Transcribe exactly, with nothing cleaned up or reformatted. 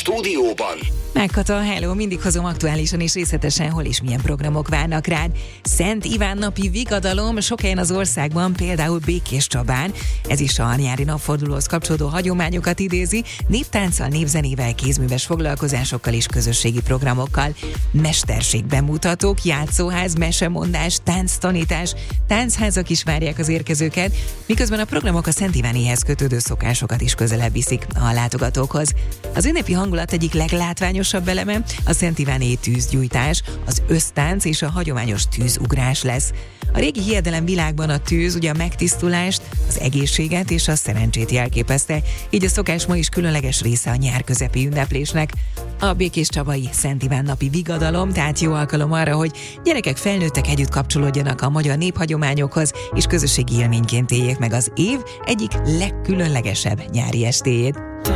stúdióban Megkata, hello, mindig hozom aktuálisan és részletesen, hol és milyen programok várnak rád. Szent Iván napi vigadalom sok helyen az országban, például Békéscsabán, ez is a nyári napfordulóhoz kapcsolódó hagyományokat idézi, néptánccal, népzenével, kézműves foglalkozásokkal és közösségi programokkal. Mesterségbemutatók, játszóház, mesemondás, tánctanítás, táncházak is várják az érkezőket, miközben a programok a Szent Ivánéhez kötődő szokásokat is közelebb viszik a látogatókhoz. Az ünnepi hangulat egyik leglátványosabb eleme a Szent Iváné tűzgyújtás, az össztánc és a hagyományos tűzugrás lesz. A régi hiedelem világban a tűz ugye a megtisztulást, az egészséget és a szerencsét jelképezte, így a szokás ma is különleges része a nyár közepi ünneplésnek. A békéscsabai Szent Iván napi vigadalom, tehát jó alkalom arra, hogy gyerekek, felnőttek együtt kapcsolódjanak a magyar néphagyományokhoz, és közösségi élményként éljék meg az év egyik legkülönlegesebb nyári estéjét.